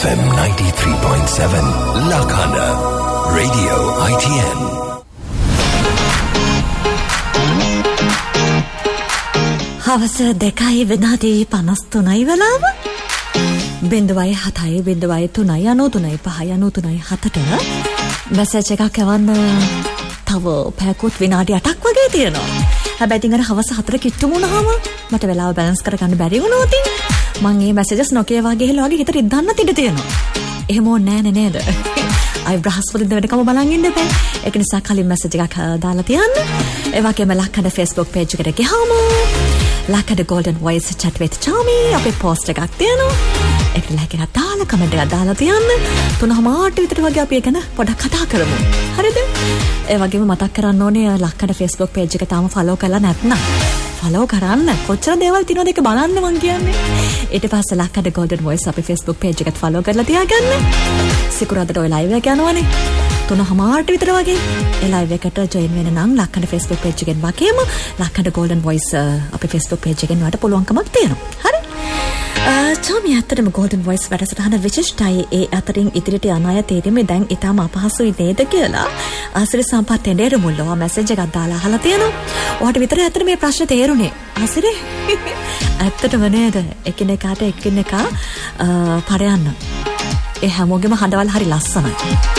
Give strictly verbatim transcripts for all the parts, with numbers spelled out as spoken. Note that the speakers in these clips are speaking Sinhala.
F M ninety-three point seven Lakana Radio I T N. හවස දෙකයි විනාඩි පනස් තුනයි වෙලාව. බිඳුවයි හතයි බිඳුවයි තුනයි අනූතුනයි පහයි අනූතුනයි හතට මැසේජ් එකක් එවන්න තව පැයකුත් විනාඩි අටක් වගේ තියෙනවා. හැබැයි ඉතින් අර හවස හතර කිට්ටු වුණාම මට වෙලාව බැලන්ස් කරගන්න බැරි වුණා ඉතින් මම මේ මැසේජස් නොකියවා ගිහලා වගේ හිතට ඉදන්නත් ඉඩ තියෙනවා. එහෙම ඕනේ නෑ නේද? අය බ්‍රහස්පති දෙවනකම බලන් ඉන්න බෑ. ඒක නිසා කලින් මැසේජ් එකක් දාලා තියන්න. ඒ වගේම ලක්කඩ Facebook page එකට ගියාම ලක්කඩ golden voice chat with Chami අපේ post එකක් තියෙනවා. ඒක ලයික් එකක් දාලා කමෙන්ට් එකක් දාලා තියන්න. තුනම ආට විතර වගේ අපි ගැන පොඩක් කතා කරමු. හරිද? ඒ වගේම මතක් කරන්න ඕනේ ලක්කඩ Facebook page එක තාම follow කරලා නැත්නම් follow කරන්න. කොච්චර දේවල් තියෙනවද ඒක බලන්න මං කියන්නේ. ඊට පස්සේ ලක්කඩ golden voice අපේ Facebook page එකට follow කරලා තියාගන්න. සිකුරාදට ඔය live එක යනවනේ. තුනම ආට විතර වගේ ඒ live එකට join වෙන්න නම් ලක්කඩ Facebook page එකෙන් වගේම ලක්කඩ golden voice අපේ Facebook page එකෙන් වට පුළුවන්කමක් තියෙනවා. හරි? Chami ඇත්තටම golden voice වැඩසටහන විශිෂ්ටයි. ඒ අතරින් ඉදිරියට යන අය තේරෙන්නේ දැන් ඊටම අපහසුයි නේද කියලා. ආසිරි සම්පත් එඬේර මුල්ලව මැසේජ් එකක් දාලා අහලා තියෙනවා. ඔයාට විතර ඇත්තට මේ ප්‍රශ්නේ තේරුනේ. ආසිරි ඇත්තටම නේද? එකිනෙකාට එකිනෙකා පරයන්න. ඒ හැමෝගෙම හඬවල් හරි ලස්සනයි.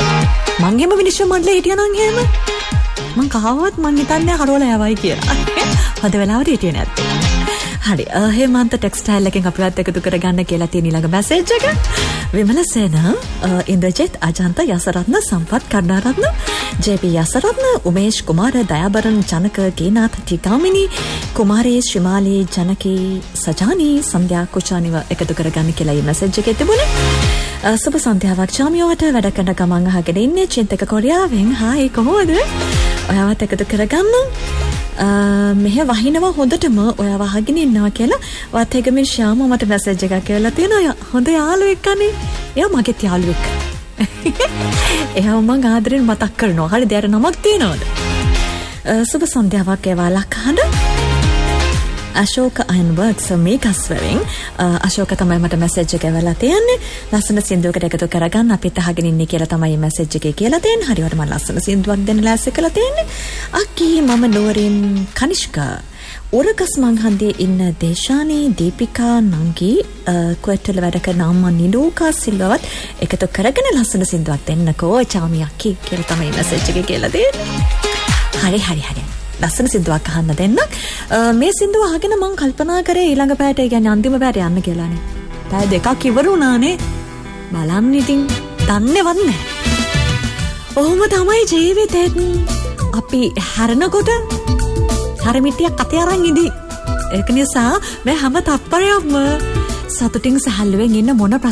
මං එහෙම විනිශ්චය මණ්ඩලේ හිටියනම් එහෙම මං කවවත් මං හිතන්නේ හරවලා යවයි කියලා. හද වෙලාවට හිටියේ නැත්තේ. හරි හේමන්ත ටෙක්ස්ටයිල් එකෙන් අපිවත් එකතු කරගන්න කියලා තියෙන ඊළඟ මැසේජ් එක. විමල සේන, ඉන්ද්‍රජිත්, අජන්ත, යසරත්න, සම්පත්, කර්ණාරත්න, ජේ පී යසරත්න, උමේෂ් කුමාර, දයාබරන්, ජනක, ගේනාත්, ටිකාමිනි, කුමාරී, ශ්‍රීමාලී, ජනකී, සජානි, සන්ධ්‍යා කුචානිව එකතු කරගන්න කියලා මේ මැසේජ් එකේ තිබුණේ. සුබ සන්ධ්‍යාවක් චාමියෝට වැඩ කරන ගමන් අහගෙන ඉන්නේ චින්තක කොරියාවෙන්. හායි කොහොමද? ඔයාවත් එකතු කරගන්න. මෙහෙ වහිනවා හොඳටම ඔයාව අහගෙන ඉන්නවා කියලා වත්තේගමින් ශාම මට මැසේජ් එකක් කියලා තියෙනවා. හොඳ යාළුවෙක් අනේ. එයා මගේත් යාළුවෙක්. එයා මම ආදරෙන් මතක් කරනවා. හරි දෙයට නමක් තියෙනවද? සුබ සන්ධ්‍යාවක් ඒවාලා කහඳ අශෝක අයන්වර්ක්ස් මේකස්වරින් අශෝක තමයි මට මැසේජ් එක එවලා තියෙන්නේ. ලස්සන සින්දුවකට එකතු කරගන්න අපිත් අහගෙන ඉන්නේ කියලා තමයි මැසේජ් එකේ කියලා තියෙන්නේ. හරියට මම ලස්සන සින්දුවක් දෙන්න ලෑස්ති කරලා තියෙන්නේ. අක්කී මම නුවරින් කනිෂ්කා උරගස් මංහන්දියේ ඉන්න දේශානී දීපිකා නංගී කුවට්ටල වැඩ කරන අම්මා නිලෝකා සිල්වවත් එකතු කරගෙන ලස්සන සින්දුවක් දෙන්නකෝ චාමි අක්කී කියලා තමයි මැසේජ් එකේ කියලා තියෙන්නේ. හරි හරි හරි ලස්සන සින්දුවක් අහන්න දෙන්න. මේ සින්දුව අහගෙන මං කල්පනා කරේ ඊළඟ පැයට, ඒ කියන්නේ අන්තිම පැයට යන්න කියලානේ. පැය දෙකක් ඉවරුණානේ. බලන්න ඉතින් දන්නේවත් නැහැ. ඔහොම තමයි ජීවිතෙත්. අපි හැරෙනකොට හරමිටියක් අතේ අරන් ඉඳි. ඒක නිසා මේ හැම තප්පරයක්ම සතුටින් සහල්ලුවෙන් ඉන්න මොන ප්‍රශ්න